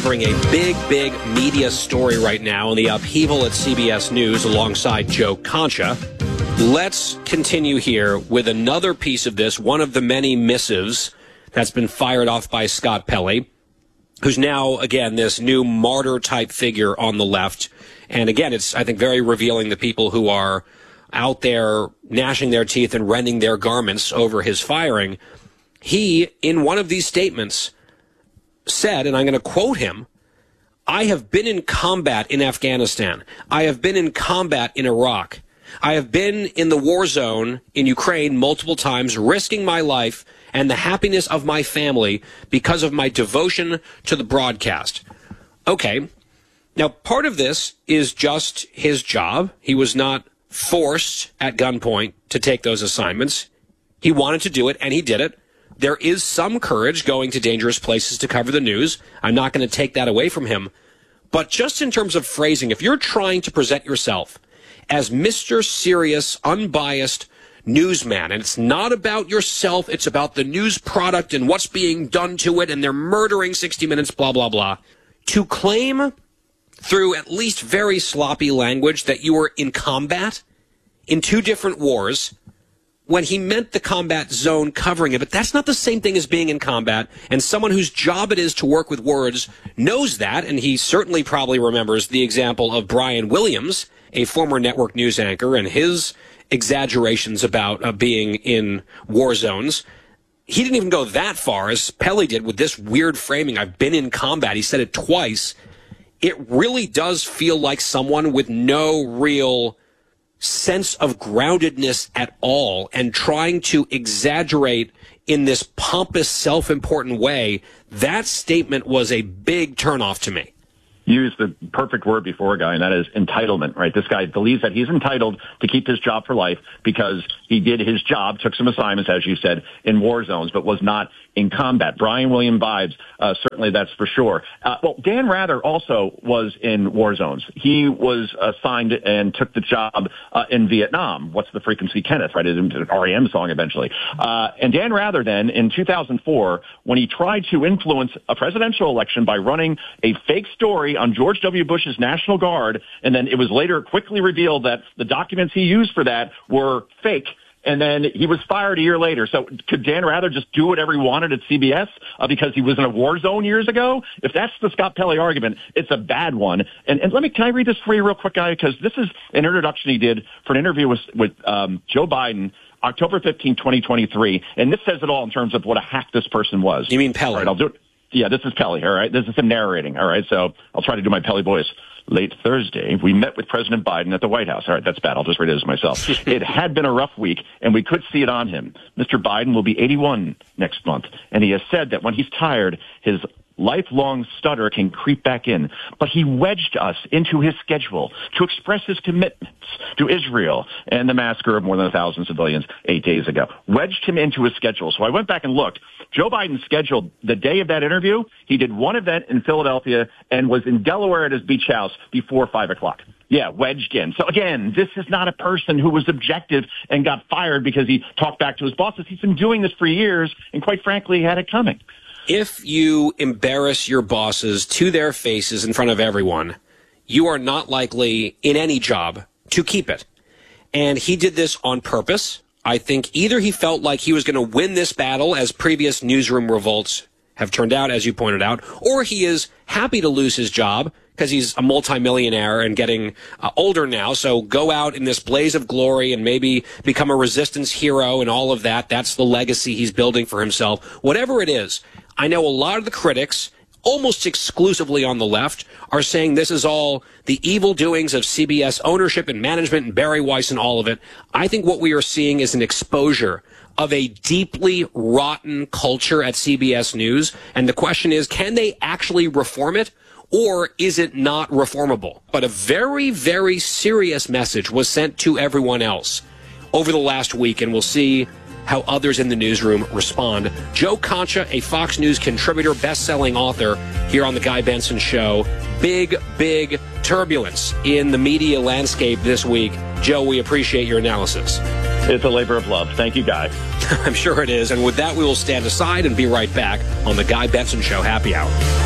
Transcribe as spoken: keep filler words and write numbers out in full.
covering a big, big media story right now in the upheaval at C B S News alongside Joe Concha. Let's continue here with another piece of this, one of the many missives that's been fired off by Scott Pelley, who's now, again, this new martyr-type figure on the left. And again, it's, I think, very revealing the people who are out there gnashing their teeth and rending their garments over his firing. He, in one of these statements, said, and I'm going to quote him, "I have been in combat in Afghanistan. I have been in combat in Iraq. I have been in the war zone in Ukraine multiple times, risking my life and the happiness of my family because of my devotion to the broadcast." Okay. Now, part of this is just his job. He was not forced at gunpoint to take those assignments. He wanted to do it, and he did it. There is some courage going to dangerous places to cover the news. I'm not going to take that away from him. But just in terms of phrasing, if you're trying to present yourself as Mister Serious, unbiased newsman, and it's not about yourself, it's about the news product and what's being done to it, and they're murdering sixty minutes, blah, blah, blah, to claim through at least very sloppy language that you were in combat in two different wars when he meant the combat zone covering it. But that's not the same thing as being in combat. And someone whose job it is to work with words knows that. And he certainly probably remembers the example of Brian Williams, a former network news anchor, and his exaggerations about uh, being in war zones. He didn't even go that far as Pelley did with this weird framing. I've been in combat. He said it twice. It really does feel like someone with no real sense of groundedness at all and trying to exaggerate in this pompous, self-important way. That statement was a big turnoff to me. Use the perfect word before, Guy, and that is entitlement, right? This guy believes that he's entitled to keep his job for life because he did his job, took some assignments, as you said, in war zones, but was not in combat. Brian Williams vibes, uh, certainly that's for sure. Uh, well, Dan Rather also was in war zones. He was assigned and took the job uh, in Vietnam. What's the frequency, Kenneth, right? It's an R E M song eventually. Uh, and Dan Rather then, in two thousand four, when he tried to influence a presidential election by running a fake story on George W. Bush's National Guard, and then it was later quickly revealed that the documents he used for that were fake, and then he was fired a year later. So could Dan Rather just do whatever he wanted at C B S uh, because he was in a war zone years ago? If that's the Scott Pelley argument, it's a bad one. And, and let me, can I read this for you real quick, Guy? Because this is an introduction he did for an interview with, with um, Joe Biden, October fifteenth, twenty twenty-three. And this says it all in terms of what a hack this person was. You mean Pelley? All right, I'll do it. Yeah, this is Pelley, all right? This is him narrating, all right? So I'll try to do my Pelley voice. Late Thursday, we met with President Biden at the White House. All right, that's bad. I'll just read it as myself. It had been a rough week, and we could see it on him. Mister Biden will be eighty-one next month, and he has said that when he's tired, his lifelong stutter can creep back in. But he wedged us into his schedule to express his commitments to Israel and the massacre of more than a thousand civilians eight days ago. Wedged him into his schedule. So I went back and looked. Joe Biden scheduled the day of that interview. He did one event in Philadelphia and was in Delaware at his beach house before five o'clock. Yeah, wedged in. So again, this is not a person who was objective and got fired because he talked back to his bosses. He's been doing this for years, and quite frankly, he had it coming. If you embarrass your bosses to their faces in front of everyone, you are not likely in any job to keep it. And he did this on purpose. I think either he felt like he was going to win this battle, as previous newsroom revolts have turned out, as you pointed out, or he is happy to lose his job because he's a multimillionaire and getting uh, older now. So go out in this blaze of glory and maybe become a resistance hero and all of that. That's the legacy he's building for himself. Whatever it is, I know a lot of the critics, almost exclusively on the left, are saying this is all the evil doings of C B S ownership and management and Barry Weiss and all of it. I think what we are seeing is an exposure of a deeply rotten culture at C B S News. And the question is, can they actually reform it? Or is it not reformable? But a very, very serious message was sent to everyone else over the last week, and we'll see how others in the newsroom respond. Joe Concha, a Fox News contributor, best-selling author, here on The Guy Benson Show. Big, big turbulence in the media landscape this week. Joe, we appreciate your analysis. It's a labor of love. Thank you, Guy. I'm sure it is. And with that, we will stand aside and be right back on The Guy Benson Show Happy Hour.